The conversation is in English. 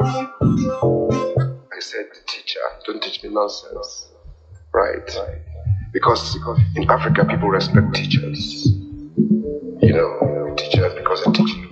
I said, teacher, don't teach me nonsense. Right. Because in Africa, people respect teachers. You know, teachers because they teach